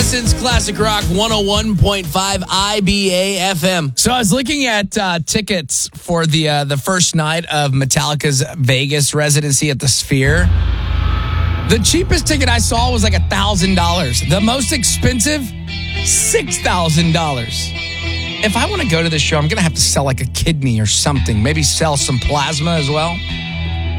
Houston's Classic Rock 101.5 IBA FM. So I was looking at tickets for the first night of Metallica's Vegas residency at the Sphere. The cheapest ticket I saw was like $1,000. The most expensive, $6,000. If I want to go to this show, I'm going to have to sell like a kidney or something. Maybe sell some plasma as well.